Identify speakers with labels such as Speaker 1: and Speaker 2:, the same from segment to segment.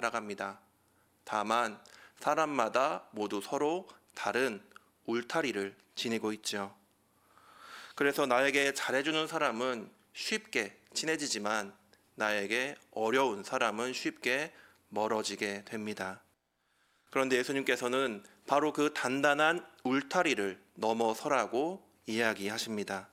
Speaker 1: 살아갑니다. 다만 사람마다 모두 서로 다른 울타리를 지니고 있죠. 그래서 나에게 잘해주는 사람은 쉽게 친해지지만 나에게 어려운 사람은 쉽게 멀어지게 됩니다. 그런데 예수님께서는 바로 그 단단한 울타리를 넘어서라고 이야기하십니다.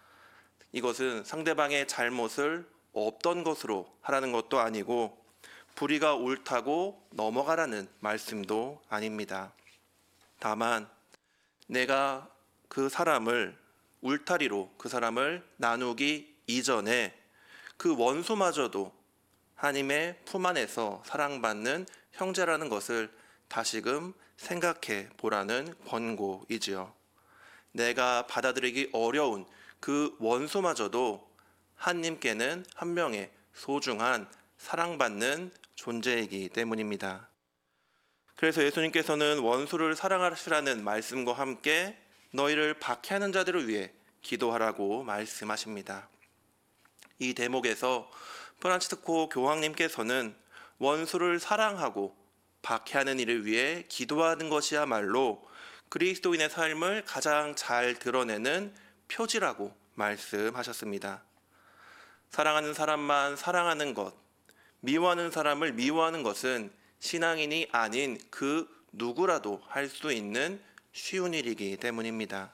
Speaker 1: 이것은 상대방의 잘못을 없던 것으로 하라는 것도 아니고 불의가 옳다고 넘어가라는 말씀도 아닙니다. 다만 내가 그 사람을 울타리로 그 사람을 나누기 이전에 그 원수마저도 하나님의 품 안에서 사랑받는 형제라는 것을 다시금 생각해 보라는 권고이지요. 내가 받아들이기 어려운 그 원수마저도 하나님께는 한 명의 소중한 사랑받는 존재이기 때문입니다. 그래서 예수님께서는 원수를 사랑하시라는 말씀과 함께 너희를 박해하는 자들을 위해 기도하라고 말씀하십니다. 이 대목에서 프란치스코 교황님께서는 원수를 사랑하고 박해하는 이를 위해 기도하는 것이야말로 그리스도인의 삶을 가장 잘 드러내는 표지라고 말씀하셨습니다. 사랑하는 사람만 사랑하는 것, 미워하는 사람을 미워하는 것은 신앙인이 아닌 그 누구라도 할 수 있는 쉬운 일이기 때문입니다.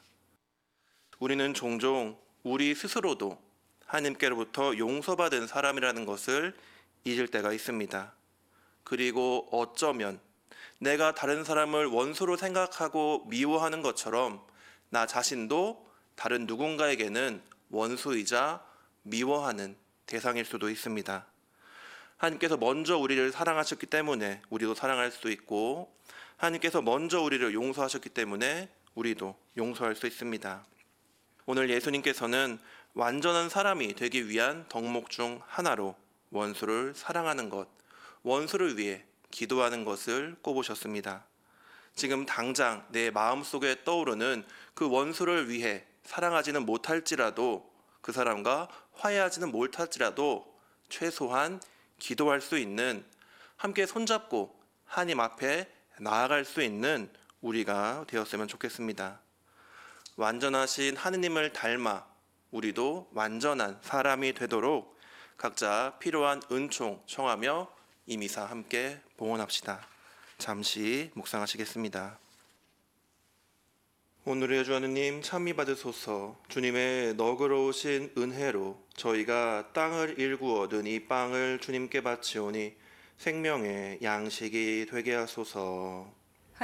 Speaker 1: 우리는 종종 우리 스스로도 하나님께로부터 용서받은 사람이라는 것을 잊을 때가 있습니다. 그리고 어쩌면 내가 다른 사람을 원수로 생각하고 미워하는 것처럼 나 자신도 다른 누군가에게는 원수이자 미워하는 대상일 수도 있습니다. 하나님께서 먼저 우리를 사랑하셨기 때문에 우리도 사랑할 수 있고 하나님께서 먼저 우리를 용서하셨기 때문에 우리도 용서할 수 있습니다. 오늘 예수님께서는 완전한 사람이 되기 위한 덕목 중 하나로 원수를 사랑하는 것, 원수를 위해 기도하는 것을 꼽으셨습니다. 지금 당장 내 마음속에 떠오르는 그 원수를 위해 사랑하지는 못할지라도 그 사람과 화해하지는 못할지라도 최소한 기도할 수 있는, 함께 손잡고 하나님 앞에 나아갈 수 있는 우리가 되었으면 좋겠습니다. 완전하신 하느님을 닮아 우리도 완전한 사람이 되도록 각자 필요한 은총 청하며 이 미사 함께 봉헌합시다. 잠시 묵상하시겠습니다. 오늘의 주 하느님 참미 받으소서. 주님의 너그러우신 은혜로 저희가 땅을 일구어 얻은 이 빵을 주님께 바치오니 생명의 양식이 되게 하소서.